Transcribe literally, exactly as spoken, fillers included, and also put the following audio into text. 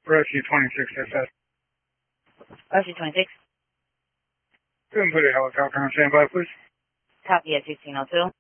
Rescue twenty-six S S. Rescue twenty-six. Go and put a helicopter on standby, please. Copy at sixteen oh two.